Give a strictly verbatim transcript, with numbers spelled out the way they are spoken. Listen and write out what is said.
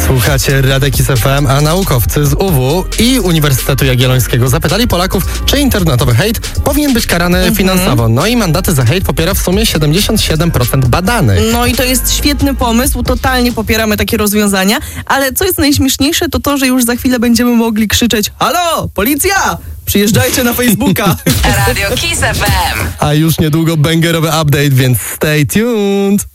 Słuchacie Radia Kiss F M, a naukowcy z U W i Uniwersytetu Jagiellońskiego zapytali Polaków, czy internetowy hejt powinien być karany mhm. finansowo. No i mandaty za hejt popiera w sumie siedemdziesiąt siedem procent badanych. No i to jest świetny pomysł, totalnie popieramy takie rozwiązania, ale co jest najśmieszniejsze, to to, że już za chwilę będziemy mogli krzyczeć: halo, policja! Przyjeżdżajcie na Facebooka. Radio Kiss F M. A już niedługo bangerowy update, więc stay tuned.